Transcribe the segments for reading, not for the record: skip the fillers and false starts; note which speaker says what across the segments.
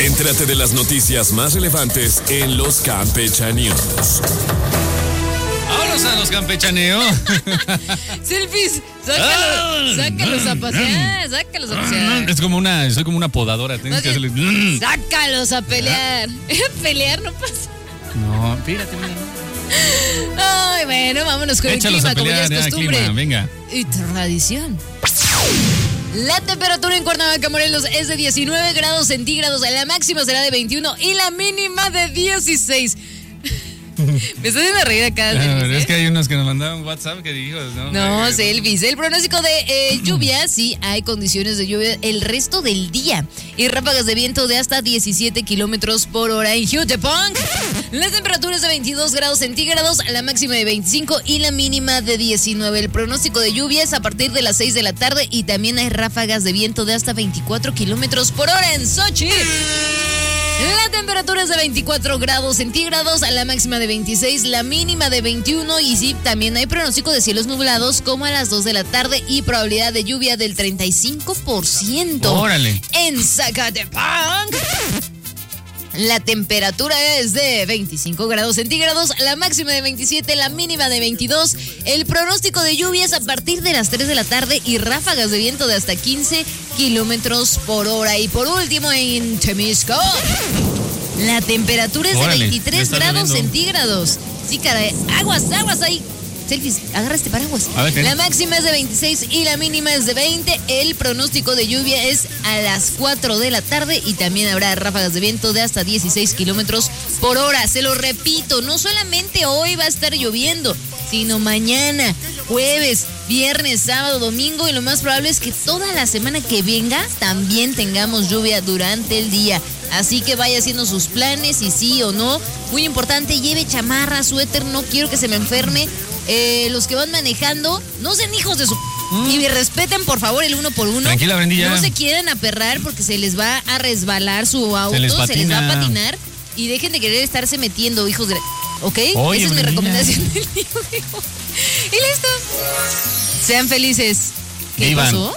Speaker 1: Entérate de las noticias más relevantes en los Campecha News.
Speaker 2: Vámonos a los campechaneos.
Speaker 3: Selfies, sácalos a pasear, sácalos a pasear.
Speaker 2: Soy como una podadora. Tienes que hacerle...
Speaker 3: Sácalos a pelear. Pelear no pasa.
Speaker 2: No, fíjate, mira.
Speaker 3: Ay, bueno, vámonos con
Speaker 2: Échalos
Speaker 3: el clima,
Speaker 2: a pelear,
Speaker 3: como ya es costumbre.
Speaker 2: clima, venga.
Speaker 3: Y tradición. La temperatura en Cuernavaca, Morelos, es de 19 grados centígrados. La máxima será de 21 y la mínima de 16. Me estoy haciendo reír acá.
Speaker 2: Es que hay unos que nos mandaron WhatsApp que dijo,
Speaker 3: No, Selvis. El pronóstico de lluvia, sí, hay condiciones de lluvia el resto del día. Y ráfagas de viento de hasta 17 kilómetros por hora en Jutepunk. Las temperaturas de 22 grados centígrados, la máxima de 25 y la mínima de 19. El pronóstico de lluvia es a partir de las 6 de la tarde y también hay ráfagas de viento de hasta 24 kilómetros por hora en Sochi. La temperatura es de 24 grados centígrados, la máxima de 26, la mínima de 21 y sí, también hay pronóstico de cielos nublados como a las 2 de la tarde y probabilidad de lluvia del 35%.
Speaker 2: ¡Órale!
Speaker 3: En Zacatepec. La temperatura es de 25 grados centígrados, la máxima de 27, la mínima de 22. El pronóstico de lluvia es a partir de las 3 de la tarde y ráfagas de viento de hasta 15 kilómetros por hora. Y por último, en Temisco, la temperatura es de 23 grados centígrados. Sí, caray, aguas ahí. Selfies, agarra este paraguas. La máxima es de 26 y la mínima es de 20. El pronóstico de lluvia es a las 4 de la tarde y también habrá ráfagas de viento de hasta 16 kilómetros por hora. Se lo repito, no solamente hoy va a estar lloviendo, sino mañana, jueves, viernes, sábado, domingo y lo más probable es que toda la semana que venga también tengamos lluvia durante el día. Así que vaya haciendo sus planes y sí o no. Muy importante, lleve chamarra, suéter, no quiero que se me enferme. Los que van manejando, no sean hijos de su... Y respeten, por favor, el 1x1.
Speaker 2: Tranquila, Brendilla.
Speaker 3: No se quieran aperrar porque se les va a resbalar su auto, se les va a patinar. Y dejen de querer estarse metiendo, hijos de... ¿Ok?
Speaker 2: Oye,
Speaker 3: esa es mi
Speaker 2: Brendilla.
Speaker 3: recomendación del día de hoy. Y listo. Sean felices. ¿Qué
Speaker 2: Vivan.
Speaker 3: pasó?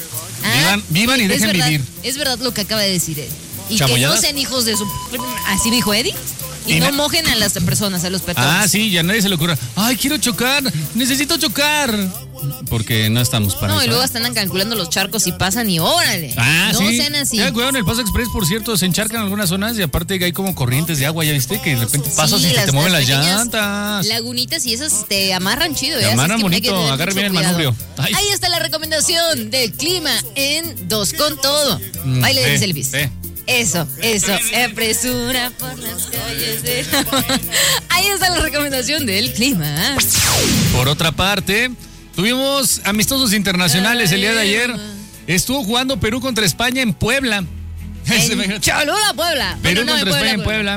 Speaker 2: Vivan y dejen vivir.
Speaker 3: Es verdad lo que acaba de decir Eddie. Y
Speaker 2: ¿Chamoyadas?
Speaker 3: que no sean hijos de su... Así dijo Eddie. Y no mojen a las personas, a los peatones.
Speaker 2: Ah, sí, ya a nadie se le ocurra. Ay, quiero chocar, necesito chocar. Porque no estamos para eso.
Speaker 3: No, y luego están calculando los charcos y pasan y órale.
Speaker 2: Ah,
Speaker 3: no
Speaker 2: sí.
Speaker 3: sean así.
Speaker 2: Cuidado en el Paso Express, por cierto, se encharcan algunas zonas y aparte que hay como corrientes de agua, ¿ya viste? Que de repente pasas y se te mueven las llantas.
Speaker 3: Lagunitas y esas te amarran chido.
Speaker 2: Te amarran bonito, agarre bien el manubrio.
Speaker 3: Ay. Ahí está la recomendación del clima en 2 con todo. Baile de selfies. Eso, se apresura por las calles de... Ahí está la recomendación del clima.
Speaker 2: Por otra parte, tuvimos amistosos internacionales el día de ayer. Estuvo jugando Perú contra España en Puebla.
Speaker 3: En Cholula, Puebla.
Speaker 2: Perú contra España en Puebla.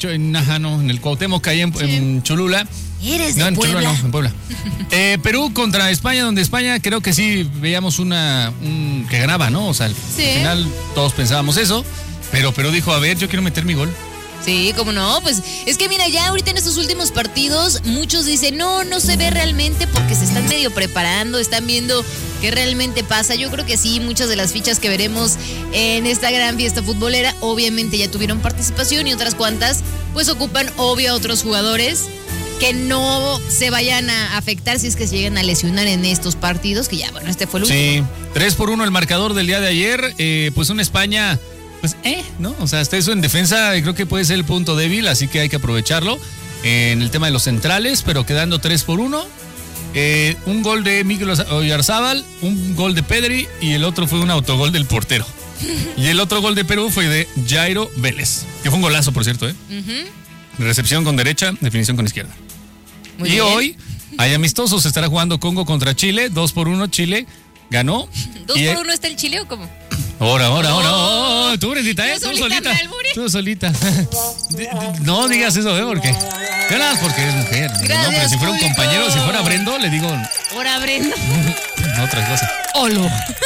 Speaker 2: En el Cuauhtémoc, ahí en Cholula.
Speaker 3: ¿Eres de Puebla?
Speaker 2: Cholula no, en Puebla. Perú contra España, donde España creo que sí veíamos que ganaba, ¿no? O sea, al final todos pensábamos eso. Pero dijo, a ver, yo quiero meter mi gol.
Speaker 3: Sí, cómo no, pues es que mira, ya ahorita en estos últimos partidos muchos dicen, no se ve realmente porque se están medio preparando, están viendo qué realmente pasa. Yo creo que sí, muchas de las fichas que veremos en esta gran fiesta futbolera obviamente ya tuvieron participación y otras cuantas pues ocupan obvio a otros jugadores que no se vayan a afectar si es que se llegan a lesionar en estos partidos, que ya, bueno, este fue el último.
Speaker 2: Sí, 3-1 el marcador del día de ayer, pues una España... Pues, ¿no? O sea, hasta eso en defensa creo que puede ser el punto débil, así que hay que aprovecharlo en el tema de los centrales, pero quedando 3-1. Un gol de Miguel Oyarzábal, un gol de Pedri y el otro fue un autogol del portero. Y el otro gol de Perú fue de Jairo Vélez, que fue un golazo, por cierto, Recepción con derecha, definición con izquierda. Muy bien. Hoy hay amistosos, estará jugando Congo contra Chile, 2-1 Chile, ganó.
Speaker 3: ¿2-1 está el Chile o cómo?
Speaker 2: Ahora. Tú, Brendita, Tú solita. No digas eso, porque... Claro, porque eres mujer.
Speaker 3: Gracias,
Speaker 2: no, pero si fuera un
Speaker 3: público.
Speaker 2: compañero, si fuera Brendo, le digo...
Speaker 3: Ahora Brendo.
Speaker 2: Otra cosa.
Speaker 3: Olo.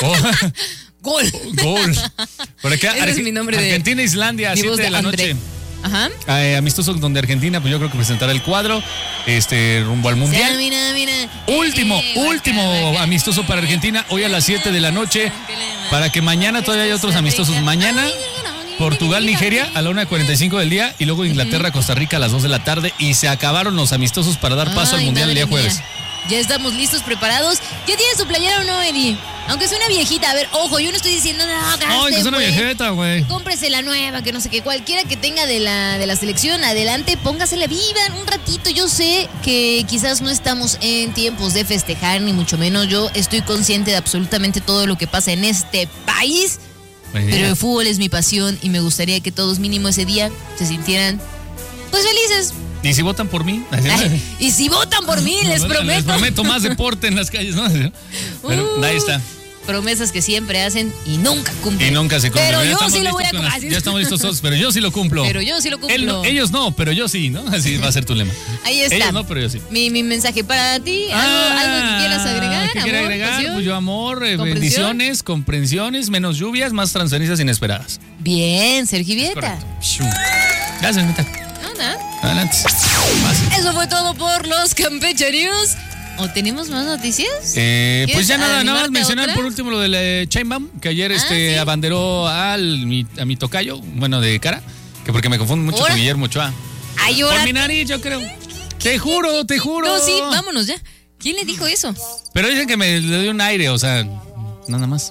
Speaker 3: Gol.
Speaker 2: Por acá,
Speaker 3: Ese es mi nombre de...
Speaker 2: Argentina, Islandia, a 7 de la noche.
Speaker 3: Ajá.
Speaker 2: Amistoso donde Argentina, pues yo creo que presentará el cuadro rumbo al Mundial.
Speaker 3: Mira.
Speaker 2: Último amistoso para Argentina, hoy a las 7 de la noche, para que mañana todavía hay otros amistosos. Mañana Portugal, Nigeria a la 1:45 del día y luego Inglaterra, Costa Rica a las 2 de la tarde y se acabaron los amistosos para dar paso al Mundial el día jueves.
Speaker 3: Ya estamos listos, preparados. ¿Ya tienes tu playera o no, Eddie? Aunque es una viejita, a ver, ojo, yo no estoy diciendo no, gaste,
Speaker 2: que es una viejita, güey.
Speaker 3: Cómprese la nueva, que no sé qué, cualquiera que tenga de la selección, adelante, póngasela viva un ratito. Yo sé que quizás no estamos en tiempos de festejar, ni mucho menos. Yo estoy consciente de absolutamente todo lo que pasa en este país, pero el fútbol es mi pasión y me gustaría que todos mínimo ese día se sintieran, pues, felices.
Speaker 2: ¿Y si votan por mí?
Speaker 3: Y si votan por mí, les prometo.
Speaker 2: Les prometo más deporte en las calles, ¿no? Pero ahí está.
Speaker 3: Promesas que siempre hacen y nunca cumplen.
Speaker 2: Y nunca se cumplen.
Speaker 3: Pero yo sí lo voy a cumplir.
Speaker 2: Ya estamos listos todos, pero yo sí lo cumplo.
Speaker 3: Pero yo sí lo cumplo.
Speaker 2: Ellos no, pero yo sí, ¿no? Así va a ser tu lema.
Speaker 3: Ahí está.
Speaker 2: Ellos no, pero yo sí.
Speaker 3: Mi mensaje para ti. ¿Algo que quieras agregar?
Speaker 2: ¿Qué quiero agregar? Pues yo amor, bendiciones, comprensiones, menos lluvias, más transferencias inesperadas.
Speaker 3: Bien, Sergio Vieta.
Speaker 2: Gracias, neta.
Speaker 3: Nada.
Speaker 2: Adelante.
Speaker 3: Eso fue todo por los Campeche News. ¿O tenemos más noticias?
Speaker 2: Pues ya nada más mencionar por último lo de Sheinbaum, que ayer ¿sí? abanderó a mi tocayo, bueno, de cara, que porque me confundo mucho con Guillermo Ochoa.
Speaker 3: Ay,
Speaker 2: por mi nariz, yo creo. Te juro.
Speaker 3: No, sí, vámonos ya. ¿Quién le dijo eso?
Speaker 2: Pero dicen que me le dio un aire, o sea, nada más.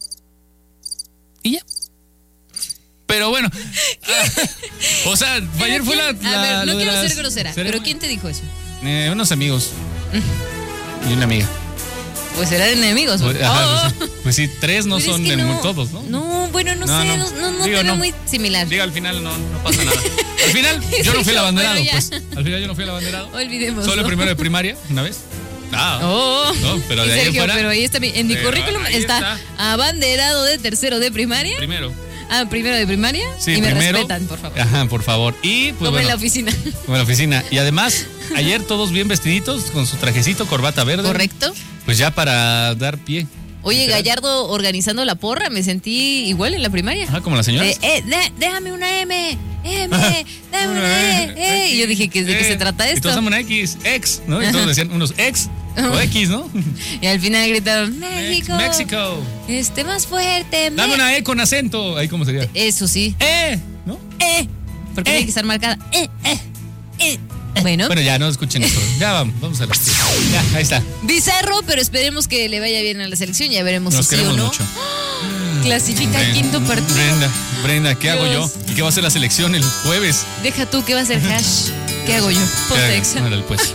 Speaker 2: Y ya. Pero bueno, o sea, ayer fue la...
Speaker 3: A ver, no quiero ser grosera, pero ¿quién te dijo eso?
Speaker 2: Unos amigos y una amiga.
Speaker 3: Pues eran enemigos.
Speaker 2: Pues sí, 3 no son todos, ¿no?
Speaker 3: No, bueno, no sé, no suena muy similar.
Speaker 2: Diga, al final no pasa nada. Al final yo no fui el abanderado, pues. Al final yo no fui el abanderado.
Speaker 3: Olvidemos.
Speaker 2: Solo el primero de primaria, una vez. No, pero de ahí
Speaker 3: Sergio,
Speaker 2: fuera.
Speaker 3: pero ahí está, en mi currículum está abanderado de tercero de primaria. Primero de primaria.
Speaker 2: Sí,
Speaker 3: y me
Speaker 2: primero,
Speaker 3: respetan, por favor.
Speaker 2: Ajá, por favor. Y pues
Speaker 3: como en la oficina.
Speaker 2: Como en la oficina. Y además, ayer todos bien vestiditos, con su trajecito, corbata verde.
Speaker 3: Correcto.
Speaker 2: Pues ya para dar pie.
Speaker 3: Oye, Gallardo organizando la porra, me sentí igual en la primaria.
Speaker 2: Ajá, como la señora.
Speaker 3: Déjame una M, dame una E. Y yo dije, ¿de qué se trata esto?
Speaker 2: Y todos dame una X, ¿no? Y todos decían unos X o X, ¿no?
Speaker 3: Y al final gritaron, México. Más fuerte.
Speaker 2: Dame una E con acento. Ahí, ¿cómo sería?
Speaker 3: Eso sí.
Speaker 2: ¿No?
Speaker 3: Porque tiene que estar marcada. Bueno,
Speaker 2: ya no escuchen esto. Ya vamos a la... Ya, ahí está.
Speaker 3: Bizarro, pero esperemos que le vaya bien a la selección. Ya veremos si sí o no.
Speaker 2: Mucho.
Speaker 3: Clasifica al quinto partido.
Speaker 2: Brenda, ¿qué hago yo? ¿Y qué va a hacer la selección el jueves?
Speaker 3: Deja tú, ¿qué va a hacer Hash? ¿Qué hago yo? Ponte
Speaker 2: Órale, pues.